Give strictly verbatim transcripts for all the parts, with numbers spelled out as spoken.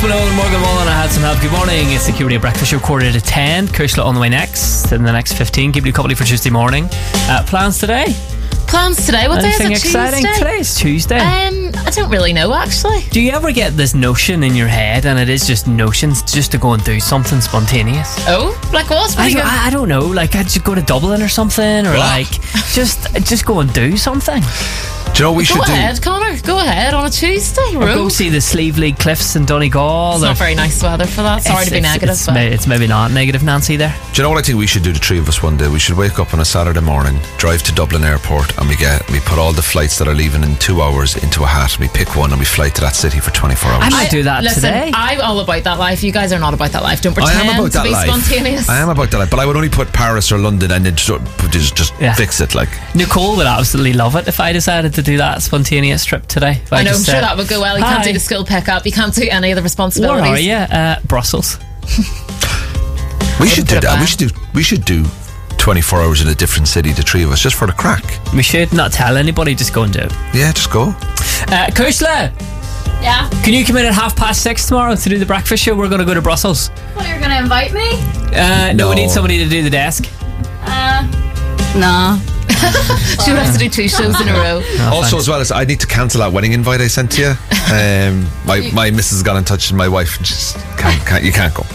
Malone and Morgan Wallen. I had some help. Good morning. It's the Q Radio Breakfast Show, quarter to ten. Kushla on the way next. In the next fifteen, keep you company for Tuesday morning. Uh, plans today? Plans today? What Anything day is it? exciting? Tuesday? Today is Tuesday. Um, I don't really know, actually. Do you ever get this notion in your head, and it is just notions, just to go and do something spontaneous? Oh, like what? what I, you don't, I, I don't know. Like, I'd just go to Dublin or something, or What? like just just go and do something. Do you know what we Go should ahead, do? Connor. Go ahead on a Tuesday. Or go Road. see the Sleevely Cliffs in Donegal. It's or not very nice weather for that. Sorry It's- to be it's- negative, It's, but may- it's maybe not negative, Nancy, there. Do you know what I think we should do, the three of us, one day? We should wake up on a Saturday morning, drive to Dublin Airport, and we get we put all the flights that are leaving in two hours into a hat, and we pick one and we fly to that city for twenty-four hours. I might do that listen, today. I'm all about that life. You guys are not about that life. Don't I pretend am about to that be life. spontaneous. I am about that life, but I would only put Paris or London and then just, just, just Yeah. fix it. Like, Nicole would absolutely love it if I decided to do that spontaneous trip today. If I know, I'm just sure said, that would go well. You "Hi, can't do the school pickup. You can't do any of the Where responsibilities. are you? Uh, Brussels. we should do put it that. We back. should do. We should do twenty-four hours in a different city, the three of us, just for the crack. We should not tell anybody, just go and do it. Yeah, just go. Uh, Kushla, Yeah. can you come in at half past six tomorrow to do the breakfast show? We're going to go to Brussels. Well, you're gonna invite me? Uh, no, we No. need somebody to do the desk. Uh, nah. She would have to do two shows in a row. Also, as well as I need to cancel that wedding invite I sent to you. Um, my my missus got in touch with my wife and just can't, can't you can't go.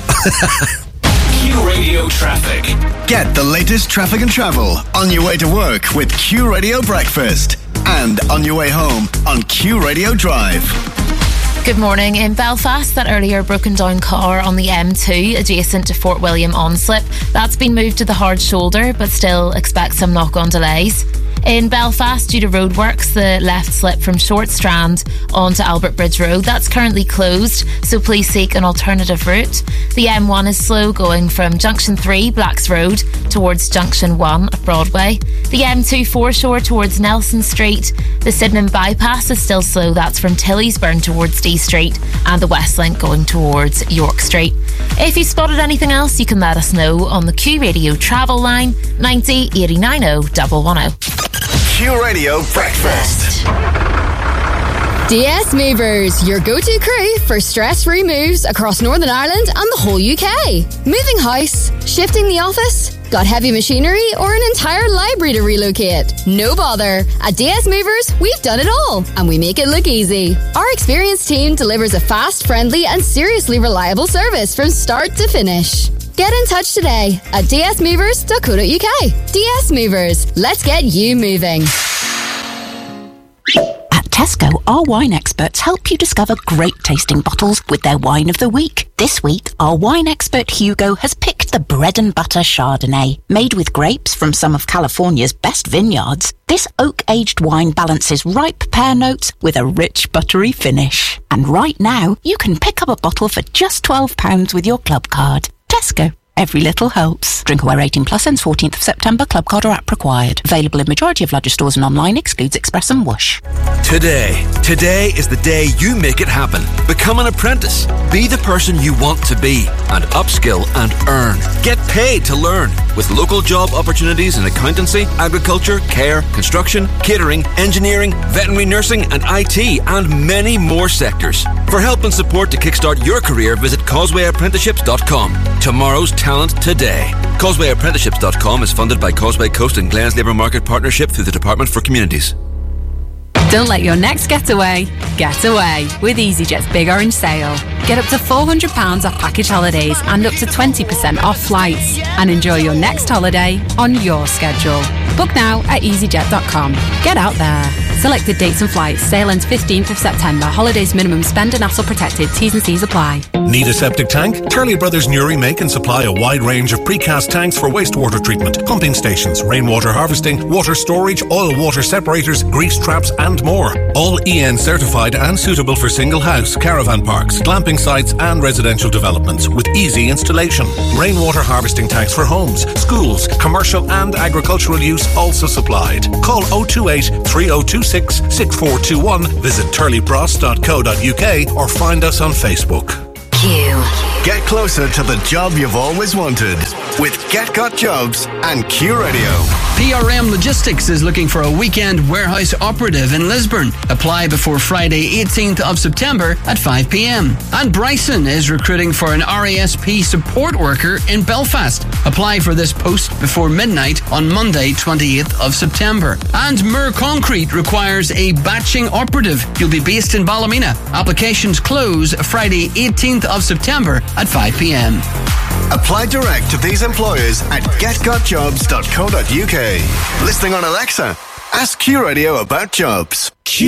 Q Radio Traffic. Get the latest traffic and travel on your way to work with Q Radio Breakfast and on your way home on Q Radio Drive. Good morning. In Belfast, that earlier broken down car on the M two adjacent to Fort William on-slip, that's been moved to the hard shoulder, but still expect some knock-on delays. In Belfast, due to roadworks, the left slip from Short Strand onto Albert Bridge Road, that's currently closed, so please seek an alternative route. The M one is slow going from Junction three, Blacks Road, towards Junction one of Broadway. The M two foreshore towards Nelson Street. The Sydenham bypass is still slow, that's from Tillysburn towards D Street, and the West Link going towards York Street. If you spotted anything else, you can let us know on the Q Radio travel line ninety eighty nine oh one one oh. Q Radio Breakfast. D S Movers, your go-to crew for stress-free moves across Northern Ireland and the whole U K. Moving house, shifting the office, got heavy machinery or an entire library to relocate? No bother. At D S Movers, we've done it all and we make it look easy. Our experienced team delivers a fast, friendly and seriously reliable service from start to finish. Get in touch today at d s movers dot co dot u k. D S Movers, let's get you moving. At Tesco, our wine experts help you discover great tasting bottles with their wine of the week. This week, our wine expert Hugo has picked the bread and butter Chardonnay. Made with grapes from some of California's best vineyards, this oak-aged wine balances ripe pear notes with a rich buttery finish. And right now, you can pick up a bottle for just twelve pounds with your club card. Tesco. Every little helps. Drinkaware eighteen plus ends fourteenth of September. Club card or app required. Available in majority of larger stores and online. Excludes Express and Whoosh. Today. Today is the day you make it happen. Become an apprentice. Be the person you want to be and upskill and earn. Get paid to learn with local job opportunities in accountancy, agriculture, care, construction, catering, engineering, veterinary nursing and I T and many more sectors. For help and support to kickstart your career, visit causeway apprenticeships dot com. Tomorrow's talent today. causeway apprenticeships dot com is funded by Causeway Coast and Glens Labour Market Partnership through the Department for Communities. Don't let your next getaway get away with EasyJet's Big Orange Sale. Get up to four hundred pounds off package holidays and up to twenty percent off flights. And enjoy your next holiday on your schedule. Book now at easy jet dot com. Get out there. Selected dates and flights. Sale ends fifteenth of September. Holidays minimum spend and hassle protected. T's and C's apply. Need a septic tank? Turley Brothers Newry make and supply a wide range of precast tanks for wastewater treatment, pumping stations, rainwater harvesting, water storage, oil water separators, grease traps and more. All E N certified and suitable for single house, caravan parks, glamping sites and residential developments with easy installation. Rainwater harvesting tanks for homes, schools, commercial and agricultural use also supplied. Call oh two eight, three oh two six, six four two one, visit turley bros dot co dot u k or find us on Facebook. Q. Get closer to the job you've always wanted. with Get Got Jobs and Q Radio. P R M Logistics is looking for a weekend warehouse operative in Lisburn. Apply before Friday eighteenth of September at five p.m. And Bryson is recruiting for an R A S P support worker in Belfast. Apply for this post before midnight on Monday twenty-eighth of September. And Mer Concrete requires a batching operative. You'll be based in Ballymena. Applications close Friday eighteenth of September at five p.m. Apply direct to these employers at get got jobs dot co dot uk. Listening on Alexa, ask Q Radio about jobs. Q